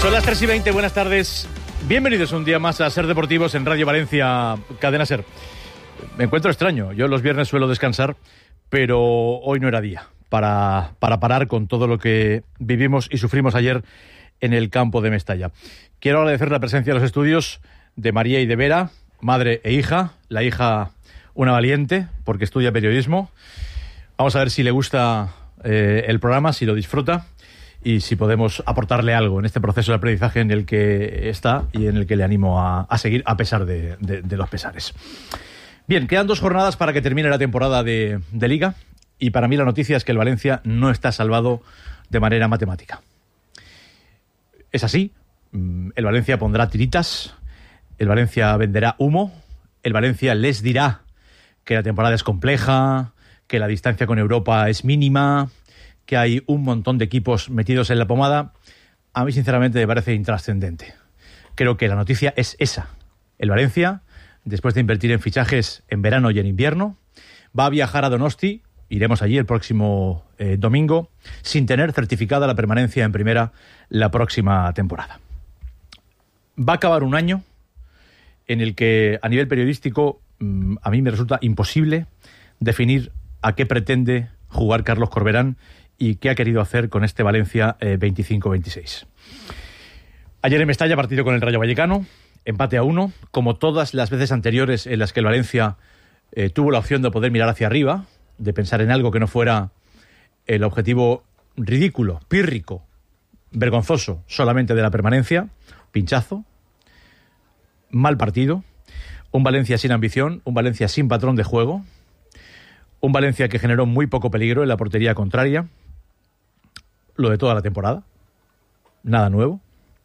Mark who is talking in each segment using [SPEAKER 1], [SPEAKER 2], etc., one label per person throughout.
[SPEAKER 1] Son las 3:20, buenas tardes. Bienvenidos un día más a Ser Deportivos en Radio Valencia, Cadena Ser. Me encuentro extraño, yo los viernes suelo descansar, pero hoy no era día para parar con todo lo que vivimos y sufrimos ayer en el campo de Mestalla. Quiero agradecer la presencia en los estudios de María y de Vera, madre e hija. La hija, una valiente, porque estudia periodismo. Vamos a ver si le gusta el programa, si lo disfruta y si podemos aportarle algo en este proceso de aprendizaje en el que está y en el que le animo a seguir a pesar de los pesares. Bien, quedan 2 jornadas para que termine la temporada de Liga y para mí la noticia es que el Valencia no está salvado de manera matemática. Es así, el Valencia pondrá tiritas, el Valencia venderá humo, el Valencia les dirá que la temporada es compleja, que la distancia con Europa es mínima, que hay un montón de equipos metidos en la pomada. A mí sinceramente me parece intrascendente. Creo que la noticia es esa. El Valencia, después de invertir en fichajes en verano y en invierno, va a viajar a Donosti, iremos allí el próximo domingo, sin tener certificada la permanencia en primera la próxima temporada. Va a acabar un año en el que a nivel periodístico a mí me resulta imposible definir a qué pretende jugar Carlos Corberán y qué ha querido hacer con este Valencia 25-26. Ayer en Mestalla, partido con el Rayo Vallecano, empate a 1, como todas las veces anteriores en las que el Valencia tuvo la opción de poder mirar hacia arriba, de pensar en algo que no fuera el objetivo ridículo, pírrico, vergonzoso solamente de la permanencia. Pinchazo, mal partido, un Valencia sin ambición, un Valencia sin patrón de juego, un Valencia que generó muy poco peligro en la portería contraria, lo de toda la temporada, nada nuevo.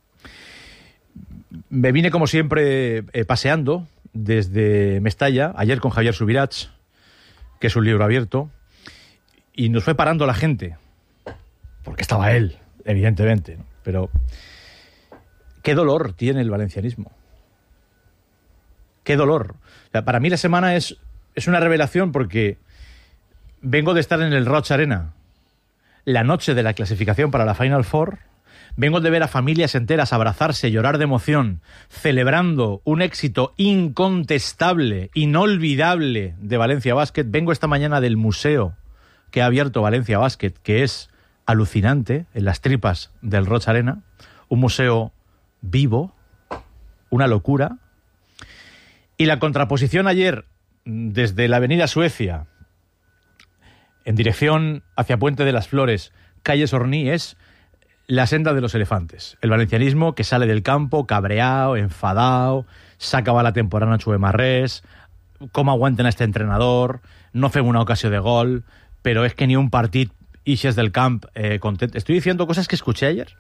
[SPEAKER 1] Me vine como siempre paseando desde Mestalla, ayer con Javier Subirats, que es un libro abierto, y nos fue parando la gente, porque estaba él, evidentemente, ¿no? Pero qué dolor tiene el valencianismo. Qué dolor. O sea, para mí la semana es una revelación porque vengo de estar en el Roig Arena la noche de la clasificación para la Final Four. Vengo de ver a familias enteras abrazarse, llorar de emoción, celebrando un éxito incontestable, inolvidable de Valencia Basket. Vengo esta mañana del museo que ha abierto Valencia Basket, que es alucinante, en las tripas del Roig Arena. Un museo vivo, una locura. Y la contraposición ayer, desde la avenida Suecia, en dirección hacia Puente de las Flores, calle Sorní, es la senda de los elefantes. El valencianismo que sale del campo cabreado, enfadado, s'acaba la temporada en Chuemarrés, cómo aguanten a este entrenador, no fem una ocasión de gol, pero es que ni un partit ixes del camp content. Estoy diciendo cosas que escuché ayer.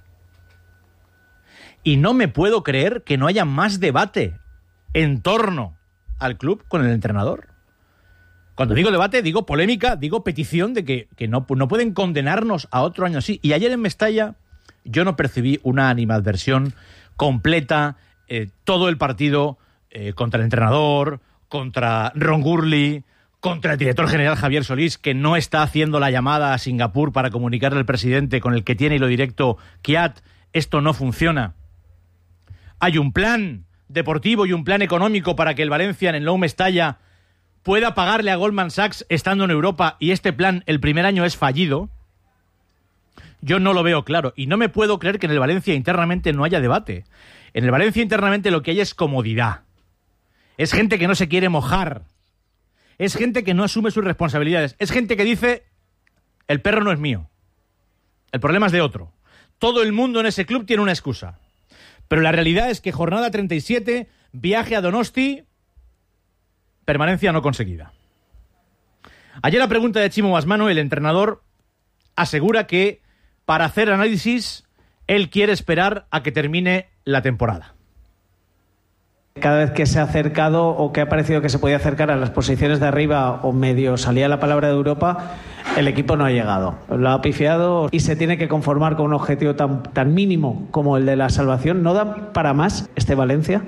[SPEAKER 1] Y no me puedo creer que no haya más debate en torno al club con el entrenador. Cuando digo debate, digo polémica, digo petición de que no pueden condenarnos a otro año así. Y ayer en Mestalla yo no percibí una animadversión completa, todo el partido contra el entrenador, contra Ron Gurley, contra el director general Javier Solís, que no está haciendo la llamada a Singapur para comunicarle al presidente con el que tiene hilo directo, Kiat, esto no funciona. Hay un plan deportivo y un plan económico para que el Valencia en el Nou Mestalla pueda pagarle a Goldman Sachs estando en Europa, y este plan el primer año es fallido. Yo no lo veo claro y no me puedo creer que en el Valencia internamente no haya debate. En el Valencia internamente lo que hay es comodidad. Es gente que no se quiere mojar. Es gente que no asume sus responsabilidades. Es gente que dice, el perro no es mío. El problema es de otro. Todo el mundo en ese club tiene una excusa. Pero la realidad es que jornada 37, viaje a Donosti, permanencia no conseguida. Ayer, la pregunta de Chimo Basmano, el entrenador asegura que para hacer análisis él quiere esperar a que termine la temporada.
[SPEAKER 2] Cada vez que se ha acercado o que ha parecido que se podía acercar a las posiciones de arriba o medio salía la palabra de Europa, el equipo no ha llegado. Lo ha pifiado y se tiene que conformar con un objetivo tan mínimo como el de la salvación. ¿No da para más este Valencia?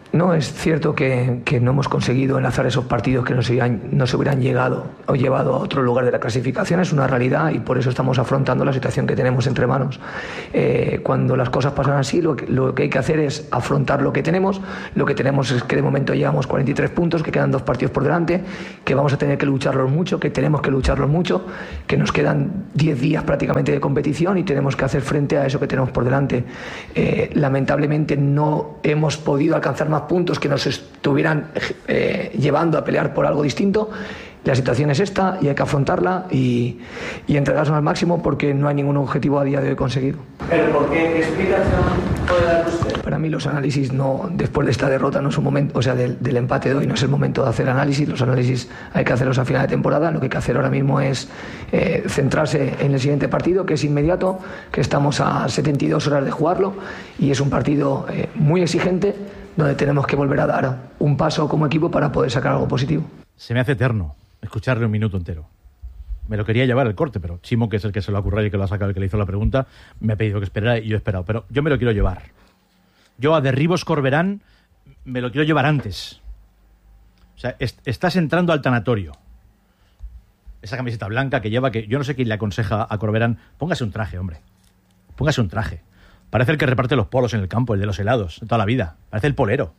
[SPEAKER 3] No, es cierto que no hemos conseguido enlazar esos partidos que nos hubieran llegado o llevado a otro lugar de la clasificación. Es una realidad y por eso estamos afrontando la situación que tenemos entre manos. Cuando las cosas pasan así, lo que hay que hacer es afrontar lo que tenemos. Lo que tenemos es que de momento llevamos 43 puntos, que quedan 2 partidos por delante, que vamos a tener que lucharlos mucho, que tenemos que lucharlos mucho, que nos quedan 10 días prácticamente de competición y tenemos que hacer frente a eso que tenemos por delante. Lamentablemente no hemos podido alcanzar más puntos que nos estuvieran llevando a pelear por algo distinto. La situación es esta y hay que afrontarla y entregarnos al máximo porque no hay ningún objetivo a día de hoy conseguido.
[SPEAKER 2] ¿Pero por qué? ¿Qué explicación puede dar usted?
[SPEAKER 3] Para mí los análisis después de esta derrota no es un momento, o sea, del empate de hoy no es el momento de hacer análisis. Los análisis hay que hacerlos a final de temporada. Lo que hay que hacer ahora mismo es centrarse en el siguiente partido, que es inmediato, que estamos a 72 horas de jugarlo y es un partido muy exigente donde tenemos que volver a dar un paso como equipo para poder sacar algo positivo.
[SPEAKER 1] Se me hace eterno escucharle un minuto entero. Me lo quería llevar el corte, pero Chimo, que es el que se lo ha ocurrido y que lo ha sacado, el que le hizo la pregunta, me ha pedido que esperara y yo he esperado. Pero yo me lo quiero llevar. Yo a Derribos Corberán me lo quiero llevar antes. O sea, estás entrando al tanatorio. Esa camiseta blanca que lleva, que yo no sé quién le aconseja a Corberán, póngase un traje, hombre. Póngase un traje. Parece el que reparte los polos en el campo, el de los helados, toda la vida. Parece el polero.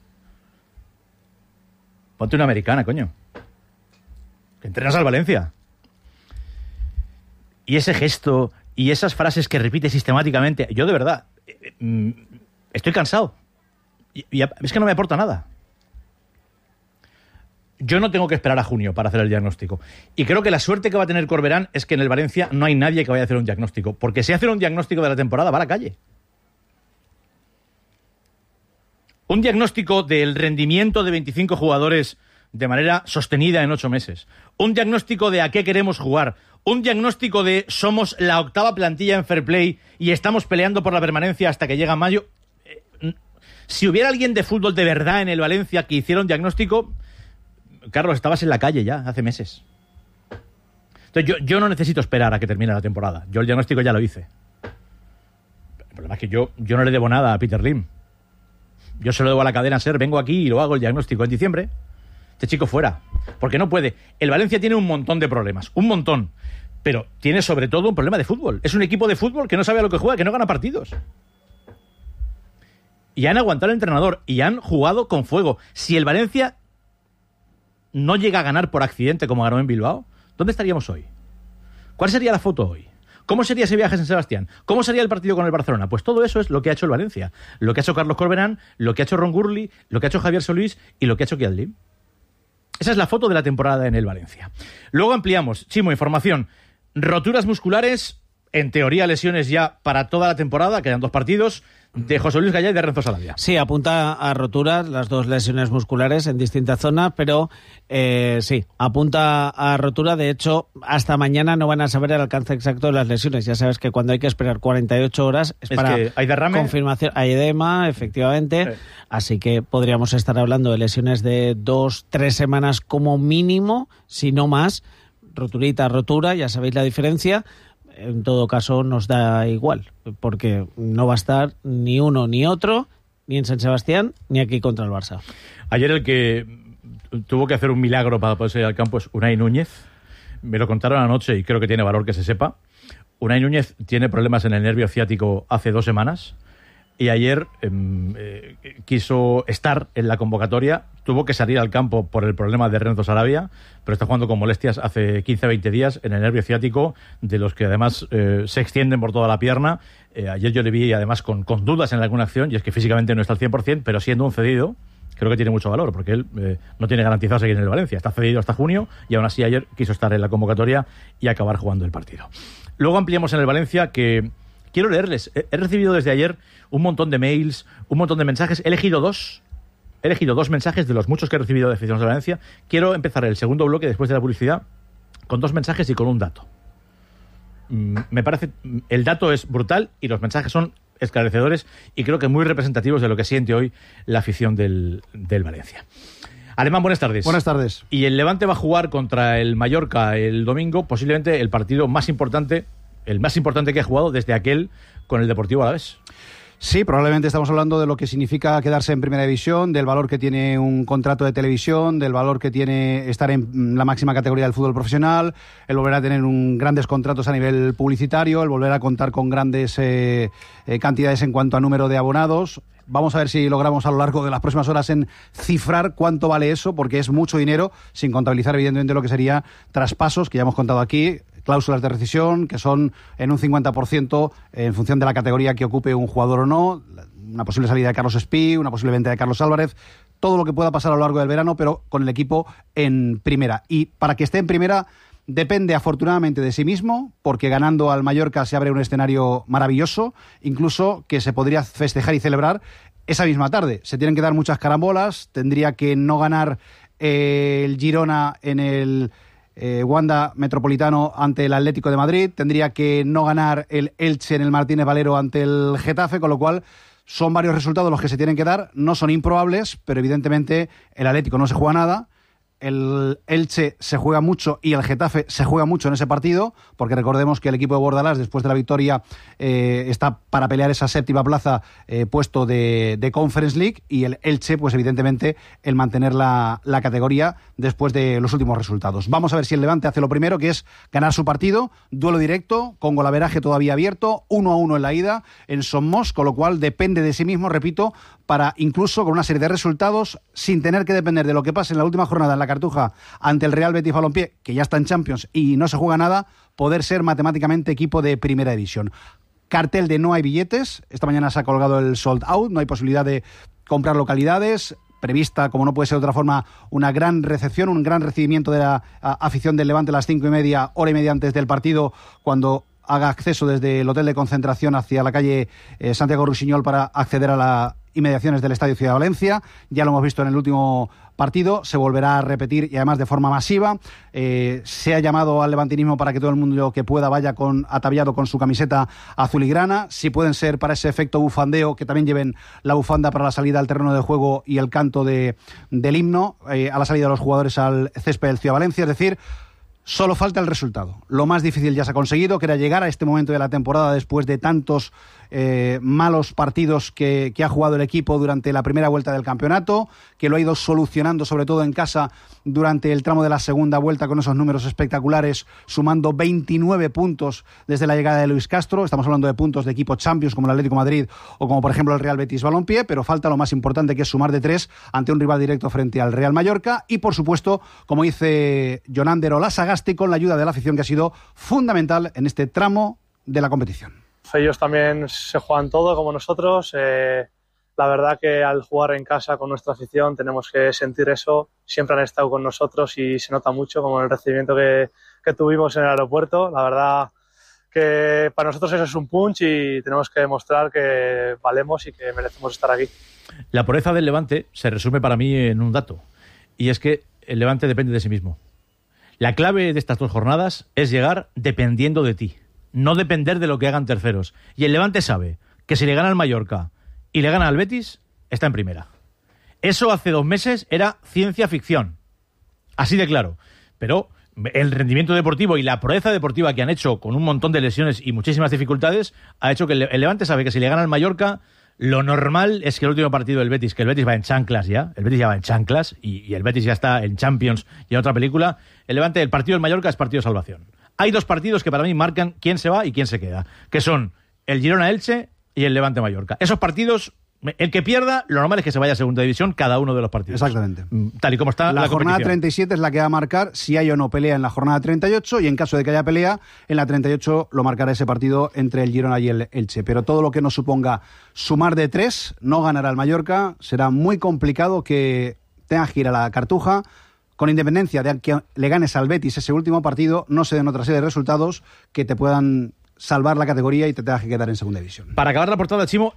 [SPEAKER 1] Ponte una americana, coño. Que entrenas al Valencia. Y ese gesto y esas frases que repite sistemáticamente, yo de verdad estoy cansado. Y es que no me aporta nada. Yo no tengo que esperar a junio para hacer el diagnóstico. Y creo que la suerte que va a tener Corberán es que en el Valencia no hay nadie que vaya a hacer un diagnóstico. Porque si hacen un diagnóstico de la temporada, va a la calle. Un diagnóstico del rendimiento de 25 jugadores de manera sostenida en 8 meses. Un diagnóstico de a qué queremos jugar. Un diagnóstico de somos la 8ª plantilla en fair play y estamos peleando por la permanencia hasta que llega mayo. Si hubiera alguien de fútbol de verdad en el Valencia que hiciera un diagnóstico, Carlos, estabas en la calle ya hace meses. Entonces yo no necesito esperar a que termine la temporada. Yo el diagnóstico ya lo hice. El problema es que yo no le debo nada a Peter Lim. Yo se lo debo a la cadena SER, vengo aquí y lo hago el diagnóstico en diciembre. Este chico fuera. Porque no puede. El Valencia tiene un montón de problemas. Un montón. Pero tiene sobre todo un problema de fútbol. Es un equipo de fútbol que no sabe a lo que juega, que no gana partidos. Y han aguantado al entrenador. Y han jugado con fuego. Si el Valencia no llega a ganar por accidente como ganó en Bilbao, ¿dónde estaríamos hoy? ¿Cuál sería la foto hoy? ¿Cómo sería ese viaje a San Sebastián? ¿Cómo sería el partido con el Barcelona? Pues todo eso es lo que ha hecho el Valencia. Lo que ha hecho Carlos Corberán, lo que ha hecho Ron Gurley, lo que ha hecho Javier Solís y lo que ha hecho Kiad Lim. Esa es la foto de la temporada en el Valencia. Luego ampliamos. Chimo, información. Roturas musculares, en teoría lesiones ya para toda la temporada, quedan 2 partidos, de José Luis Gallá y de Renzo Sarabia.
[SPEAKER 2] Sí, apunta a roturas, las 2 lesiones musculares en distintas zonas, pero sí, apunta a rotura. De hecho, hasta mañana no van a saber el alcance exacto de las lesiones. Ya sabes que cuando hay que esperar 48 horas es para
[SPEAKER 1] que hay derrame,
[SPEAKER 2] confirmación. Hay edema, efectivamente. Sí. Así que podríamos estar hablando de lesiones de 2-3 semanas como mínimo, si no más. Roturita, rotura, ya sabéis la diferencia. En todo caso nos da igual, porque no va a estar ni uno ni otro, ni en San Sebastián, ni aquí contra el Barça.
[SPEAKER 1] Ayer el que tuvo que hacer un milagro para poder salir al campo es Unai Núñez. Me lo contaron anoche y creo que tiene valor que se sepa. Unai Núñez tiene problemas en el nervio ciático hace 2 semanas y ayer quiso estar en la convocatoria, tuvo que salir al campo por el problema de Renzo Sarabia, pero está jugando con molestias hace 15-20 días en el nervio ciático, de los que además se extienden por toda la pierna. Ayer yo le vi además con dudas en alguna acción, y es que físicamente no está al 100%, pero siendo un cedido, creo que tiene mucho valor, porque él no tiene garantizado seguir en el Valencia. Está cedido hasta junio, y aún así ayer quiso estar en la convocatoria y acabar jugando el partido. Luego ampliamos en el Valencia, que quiero leerles. He recibido desde ayer un montón de mails, un montón de mensajes. He elegido 2 mensajes de los muchos que he recibido de aficionados de Valencia. Quiero empezar el segundo bloque después de la publicidad con 2 mensajes y con un dato. Me parece, el dato es brutal y los mensajes son esclarecedores y creo que muy representativos de lo que siente hoy la afición del Valencia. Alemán, buenas tardes.
[SPEAKER 4] Buenas tardes.
[SPEAKER 1] Y el Levante va a jugar contra el Mallorca el domingo, posiblemente el partido más importante, el más importante que ha jugado desde aquel con el Deportivo Alavés.
[SPEAKER 4] Sí, probablemente estamos hablando de lo que significa quedarse en primera división, del valor que tiene un contrato de televisión, del valor que tiene estar en la máxima categoría del fútbol profesional, el volver a tener grandes contratos a nivel publicitario, el volver a contar con grandes cantidades en cuanto a número de abonados. Vamos a ver si logramos a lo largo de las próximas horas en cifrar cuánto vale eso, porque es mucho dinero, sin contabilizar evidentemente lo que sería traspasos, que ya hemos contado aquí, cláusulas de rescisión, que son en un 50% en función de la categoría que ocupe un jugador o no, una posible salida de Carlos Espí, una posible venta de Carlos Álvarez, todo lo que pueda pasar a lo largo del verano, pero con el equipo en primera. Y para que esté en primera depende afortunadamente de sí mismo, porque ganando al Mallorca se abre un escenario maravilloso, incluso que se podría festejar y celebrar esa misma tarde. Se tienen que dar muchas carambolas, tendría que no ganar el Girona en el Wanda Metropolitano ante el Atlético de Madrid, tendría que no ganar el Elche en el Martínez Valero ante el Getafe, con lo cual son varios resultados los que se tienen que dar, no son improbables, pero evidentemente el Atlético no se juega nada, el Elche se juega mucho y el Getafe se juega mucho en ese partido, porque recordemos que el equipo de Bordalás, después de la victoria, está para pelear esa séptima plaza puesto de Conference League, y el Elche, pues evidentemente, el mantener la categoría después de los últimos resultados. Vamos a ver si el Levante hace lo primero, que es ganar su partido, duelo directo, con golaveraje todavía abierto, 1-1 en la ida, en Somos, con lo cual depende de sí mismo, repito, para incluso con una serie de resultados, sin tener que depender de lo que pase en la última jornada en la Cartuja ante el Real Betis Balompié, que ya está en Champions y no se juega nada, poder ser matemáticamente equipo de primera división. Cartel de no hay billetes, esta mañana se ha colgado el sold out, no hay posibilidad de comprar localidades, prevista, como no puede ser de otra forma, una gran recepción, un gran recibimiento de la afición del Levante a las 5:30, hora y media antes del partido, cuando haga acceso desde el hotel de concentración hacia la calle Santiago Rusiñol para acceder a las inmediaciones del Estadio Ciudad de Valencia. Ya lo hemos visto en el último partido, se volverá a repetir y además de forma masiva. Se ha llamado al levantinismo para que todo el mundo que pueda vaya ataviado con su camiseta azul-y-grana. Si pueden ser para ese efecto bufandeo, que también lleven la bufanda para la salida al terreno de juego y el canto del himno a la salida de los jugadores al césped del Ciudad de Valencia. Es decir, solo falta el resultado. Lo más difícil ya se ha conseguido, que era llegar a este momento de la temporada después de tantos malos partidos que ha jugado el equipo durante la primera vuelta del campeonato, que lo ha ido solucionando sobre todo en casa durante el tramo de la segunda vuelta con esos números espectaculares, sumando 29 puntos desde la llegada de Luis Castro. Estamos hablando de puntos de equipos Champions como el Atlético de Madrid o como por ejemplo el Real Betis Balompié, pero falta lo más importante, que es sumar de 3 ante un rival directo frente al Real Mallorca y por supuesto, como dice Jonander Olasagasti, con la ayuda de la afición, que ha sido fundamental en este tramo de la competición.
[SPEAKER 5] Ellos también se juegan todo como nosotros. La verdad que al jugar en casa con nuestra afición tenemos que sentir eso. Siempre han estado con nosotros y se nota mucho, como el recibimiento que tuvimos en el aeropuerto. La verdad que para nosotros eso es un punch y tenemos que demostrar que valemos y que merecemos estar aquí.
[SPEAKER 1] La pureza del Levante se resume para mí en un dato, y es que el Levante depende de sí mismo. La clave de estas 2 jornadas es llegar dependiendo de ti, no depender de lo que hagan terceros. Y el Levante sabe que si le gana al Mallorca y le gana al Betis, está en primera. Eso hace 2 meses era ciencia ficción, así de claro. Pero el rendimiento deportivo y la proeza deportiva que han hecho, con un montón de lesiones y muchísimas dificultades, ha hecho que el Levante sabe que si le gana al Mallorca, lo normal es que el último partido del Betis, que el Betis va en chanclas ya, el Betis ya va en chanclas y el Betis ya está en Champions y en otra película, el Levante, el partido del Mallorca es partido de salvación. Hay 2 partidos que para mí marcan quién se va y quién se queda, que son el Girona-Elche y el Levante-Mallorca. Esos partidos, el que pierda, lo normal es que se vaya a segunda división cada uno de los partidos.
[SPEAKER 4] Exactamente.
[SPEAKER 1] Tal y como está la
[SPEAKER 4] jornada
[SPEAKER 1] competición.
[SPEAKER 4] 37 es la que va a marcar si hay o no pelea en la jornada 38, y en caso de que haya pelea, en la 38 lo marcará ese partido entre el Girona y el Elche. Pero todo lo que nos suponga sumar de 3, no ganará el Mallorca, será muy complicado que tengas que ir a la Cartuja. Con independencia de que le ganes al Betis ese último partido, no se den otra serie de resultados que te puedan salvar la categoría y te tengas que quedar en segunda división.
[SPEAKER 1] Para acabar la portada, Chimo,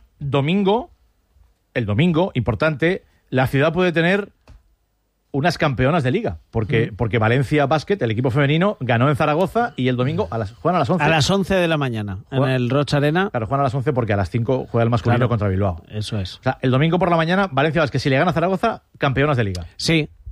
[SPEAKER 1] el domingo, importante, la ciudad puede tener unas campeonas de liga, porque Valencia Basket, el equipo femenino, ganó en Zaragoza y el domingo juegan a las 11.
[SPEAKER 2] A las 11 de la mañana, en el Rocha Arena.
[SPEAKER 1] Claro, juegan a las 11 porque a las 5 juega el masculino contra Bilbao.
[SPEAKER 2] Eso es.
[SPEAKER 1] O sea, el domingo por la mañana, Valencia Basket, si le gana a Zaragoza, campeonas de liga.
[SPEAKER 2] Sí,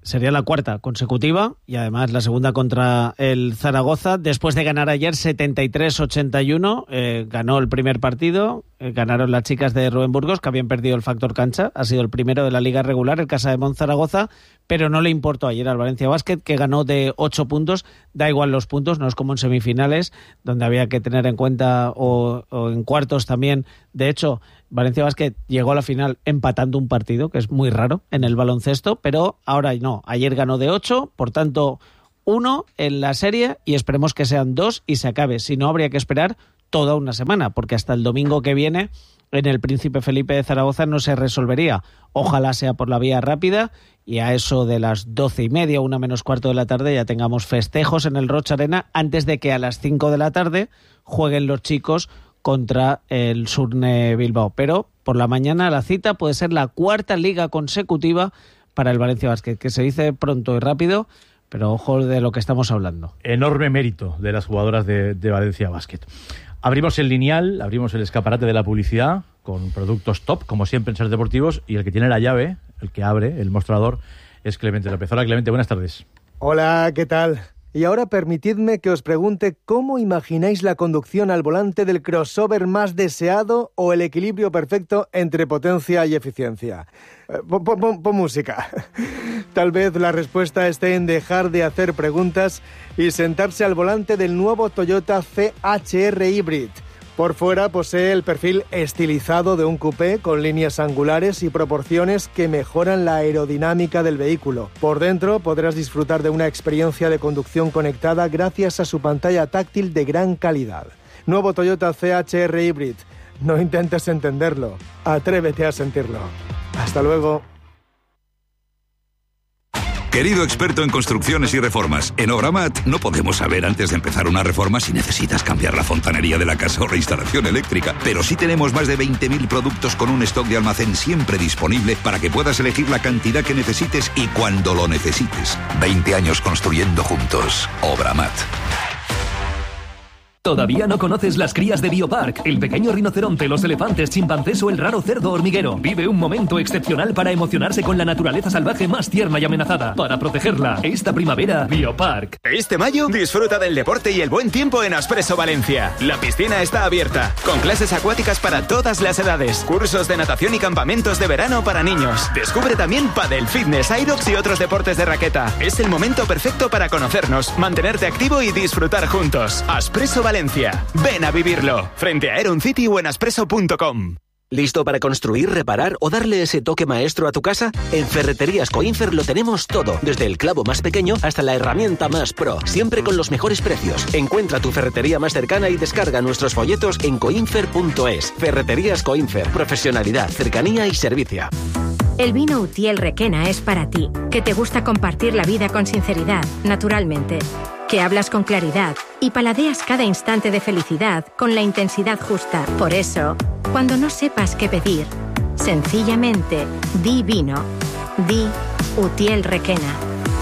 [SPEAKER 2] sería la cuarta consecutiva y además la segunda contra el Zaragoza. Después de ganar ayer 73-81, ganó el primer partido, ganaron las chicas de Rubén Burgos, que habían perdido el factor cancha. Ha sido el primero de la liga regular, el Casa de Monzaragoza, pero no le importó ayer al Valencia Basket, que ganó de 8 puntos. Da igual los puntos, no es como en semifinales, donde había que tener en cuenta, o en cuartos también. De hecho, Valencia Basket llegó a la final empatando un partido, que es muy raro en el baloncesto, pero ahora no. Ayer ganó de 8, por tanto 1 en la serie, y esperemos que sean 2 y se acabe. Si no, habría que esperar toda una semana, porque hasta el domingo que viene en el Príncipe Felipe de Zaragoza no se resolvería. Ojalá sea por la vía rápida y a eso de las 12:30, 1 menos cuarto de la tarde, ya tengamos festejos en el Rocha Arena antes de que a las 5 de la tarde jueguen los chicos contra el Surne Bilbao. Pero por la mañana la cita puede ser la cuarta liga consecutiva para el Valencia Basket, que se dice pronto y rápido, pero ojo de lo que estamos hablando.
[SPEAKER 1] Enorme mérito de las jugadoras de Valencia Basket. Abrimos el lineal, abrimos el escaparate de la publicidad con productos top, como siempre en Ser Deportivos, y el que tiene la llave, el que abre el mostrador, es Clemente López. Hola, Clemente, buenas tardes.
[SPEAKER 6] Hola, ¿qué tal? Y ahora permitidme que os pregunte cómo imagináis la conducción al volante del crossover más deseado o el equilibrio perfecto entre potencia y eficiencia. Pon música. Tal vez la respuesta esté en dejar de hacer preguntas y sentarse al volante del nuevo Toyota CHR Hybrid. Por fuera posee el perfil estilizado de un coupé con líneas angulares y proporciones que mejoran la aerodinámica del vehículo. Por dentro podrás disfrutar de una experiencia de conducción conectada gracias a su pantalla táctil de gran calidad. Nuevo Toyota CHR Hybrid. No intentes entenderlo, atrévete a sentirlo. Hasta luego.
[SPEAKER 7] Querido experto en construcciones y reformas, en Obramat no podemos saber antes de empezar una reforma si necesitas cambiar la fontanería de la casa o reinstalación eléctrica, pero sí tenemos más de 20.000 productos con un stock de almacén siempre disponible para que puedas elegir la cantidad que necesites y cuando lo necesites. 20 años construyendo juntos. Obramat.
[SPEAKER 8] ¿Todavía no conoces las crías de Biopark? El pequeño rinoceronte, los elefantes, chimpancés o el raro cerdo hormiguero. Vive un momento excepcional para emocionarse con la naturaleza salvaje más tierna y amenazada. Para protegerla, esta primavera, Biopark.
[SPEAKER 9] Este mayo, disfruta del deporte y el buen tiempo en Aspresso Valencia. La piscina está abierta, con clases acuáticas para todas las edades, cursos de natación y campamentos de verano para niños. Descubre también pádel, fitness, aerox y otros deportes de raqueta. Es el momento perfecto para conocernos, mantenerte activo y disfrutar juntos. Aspresso Valencia. Ven a vivirlo. Frente a Aeron City o en aspresso.com.
[SPEAKER 10] ¿Listo para construir, reparar o darle ese toque maestro a tu casa? En Ferreterías Coinfer lo tenemos todo, desde el clavo más pequeño hasta la herramienta más pro, siempre con los mejores precios. Encuentra tu ferretería más cercana y descarga nuestros folletos en coinfer.es. Ferreterías Coinfer, profesionalidad, cercanía y servicio.
[SPEAKER 11] El vino Utiel Requena es para ti, que te gusta compartir la vida con sinceridad, naturalmente, que hablas con claridad y paladeas cada instante de felicidad con la intensidad justa. Por eso, cuando no sepas qué pedir, sencillamente di vino, di Utiel Requena.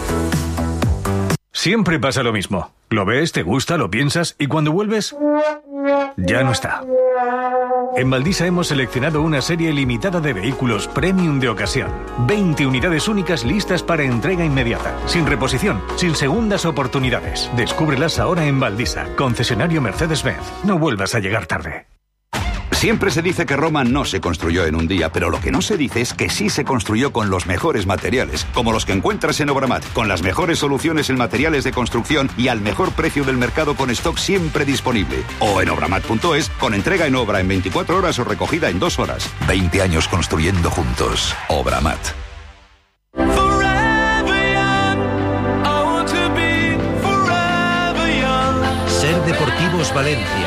[SPEAKER 12] Siempre pasa lo mismo. Lo ves, te gusta, lo piensas y cuando vuelves, ya no está. En Valdisa hemos seleccionado una serie limitada de vehículos premium de ocasión. 20 unidades únicas listas para entrega inmediata, sin reposición, sin segundas oportunidades. Descúbrelas ahora en Valdisa, concesionario Mercedes-Benz. No vuelvas a llegar tarde.
[SPEAKER 7] Siempre se dice que Roma no se construyó en un día, pero lo que no se dice es que sí se construyó con los mejores materiales, como los que encuentras en Obramat, con las mejores soluciones en materiales de construcción y al mejor precio del mercado con stock siempre disponible. O en obramat.es, con entrega en obra en 24 horas o recogida en 2 horas. 20 años construyendo juntos. Obramat.
[SPEAKER 13] Ser Deportivos Valencia.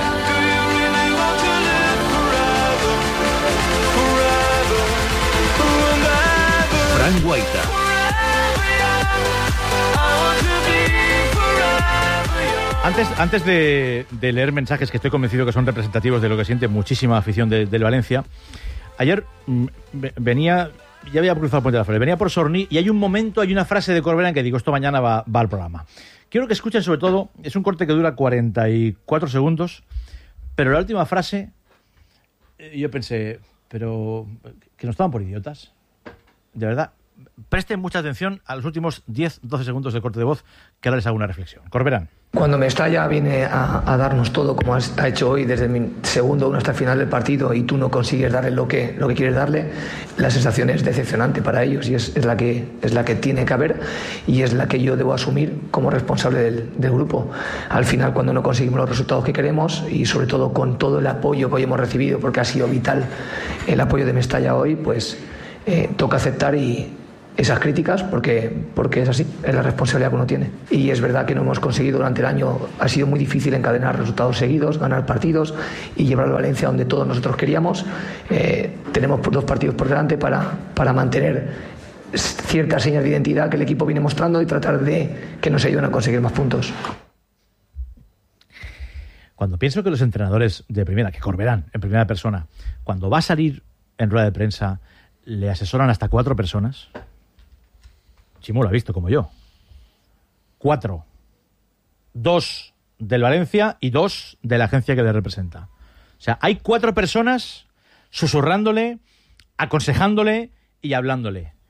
[SPEAKER 13] Fran Guaita.
[SPEAKER 1] Antes de leer mensajes que estoy convencido que son representativos de lo que siente muchísima afición del Valencia, ayer venía, ya había cruzado el Puente de la Flores, venía por Sorní y hay un momento, hay una frase de Corbera en que digo, esto mañana va al programa. Quiero que escuchen sobre todo, es un corte que dura 44 segundos, pero la última frase, yo pensé, pero que no estaban por idiotas. De verdad, presten mucha atención a los últimos 10-12 segundos de corte de voz, que ahora les hago una reflexión. Corberán.
[SPEAKER 3] Cuando Mestalla viene a darnos todo, como ha hecho hoy, desde el segundo 1 hasta el final del partido, y tú no consigues darle lo que quieres darle, la sensación es decepcionante para ellos, y es la que tiene que haber, y es la que yo debo asumir como responsable del grupo. Al final, cuando no conseguimos los resultados que queremos, y sobre todo con todo el apoyo que hoy hemos recibido, porque ha sido vital el apoyo de Mestalla hoy, pues toca aceptar esas críticas, porque es así, es la responsabilidad que uno tiene. Y es verdad que no hemos conseguido durante el año, ha sido muy difícil encadenar resultados seguidos, ganar partidos y llevar a Valencia donde todos nosotros queríamos. Tenemos 2 partidos por delante para mantener ciertas señas de identidad que el equipo viene mostrando y tratar de que nos ayuden a conseguir más puntos.
[SPEAKER 1] Cuando pienso que los entrenadores de primera, que Corberán en primera persona, cuando va a salir en rueda de prensa, le asesoran hasta 4 personas. Chimo lo ha visto como yo. 4. 2 del Valencia y 2 de la agencia que le representa. O sea, hay 4 personas susurrándole, aconsejándole y hablándole.